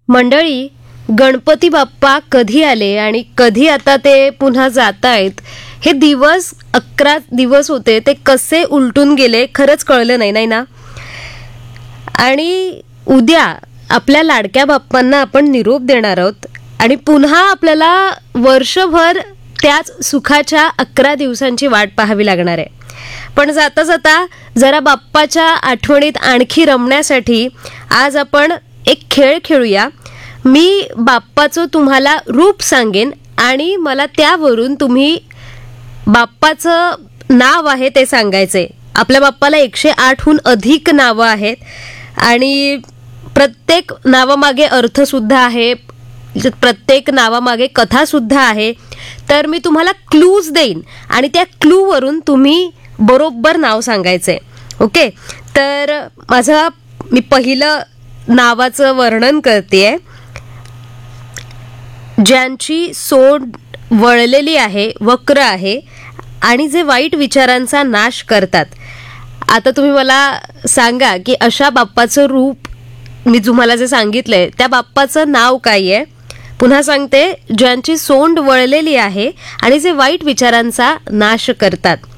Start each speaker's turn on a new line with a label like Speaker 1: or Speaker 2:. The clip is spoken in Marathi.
Speaker 1: मंडळी, गणपती बाप्पा कधी आले आणि कधी आता ते पुन्हा जात आहेत, हे दिवस 11 दिवस होते ते कसे उलटून गेले खरंच कळलं नाही, नाही ना. आणि उद्या आपल्या लाडक्या बाप्पांना आपण निरोप देणार आहोत आणि पुन्हा आपल्याला वर्षभर त्याच सुखाच्या 11 दिवसांची वाट पाहावी लागणार आहे. पण जाता जाता जरा बाप्पाच्या आठवणीत आणखी रमण्यासाठी आज आपण एक खेळ खेळूया. मी बाप्पाचं तुम्हाला रूप सांगेन आणि मला त्यावरून तुम्ही बाप्पाचं नाव आहे ते सांगायचे. आपल्या बाप्पाला 108हून अधिक नावं आहेत आणि प्रत्येक नावामागे अर्थसुद्धा आहे, प्रत्येक नावामागे कथासुद्धा आहे. तर मी तुम्हाला क्लूज देईन आणि त्या क्लूवरून तुम्ही बरोबर नाव सांगायचे. ओके, तर मी पहिलं नावाचं वर्णन करतेय. ज्यांची सोंड वळलेली आहे, वक्र आहे आणि जे वाईट विचारांचा नाश करतात. आता तुम्ही मला सांगा की अशा बाप्पाचं रूप मी तुम्हाला जे सांगितलंय त्या बाप्पाचं नाव काय आहे. पुन्हा सांगते, ज्यांची सोंड वळलेली आहे आणि जे वाईट विचारांचा नाश करतात.